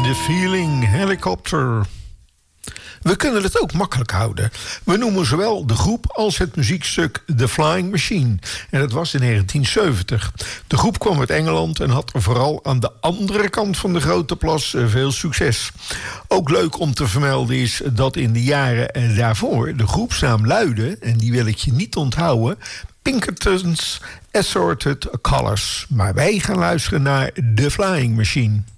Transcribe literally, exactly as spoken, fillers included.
The Feeling Helicopter. We kunnen het ook makkelijk houden. We noemen zowel de groep als het muziekstuk The Flying Machine. En dat was in negentien zeventig. De groep kwam uit Engeland en had vooral aan de andere kant van de Grote Plas veel succes. Ook leuk om te vermelden is dat in de jaren daarvoor de groepsnaam luidde, en die wil ik je niet onthouden, Pinkerton's Assorted Colors. Maar wij gaan luisteren naar The Flying Machine.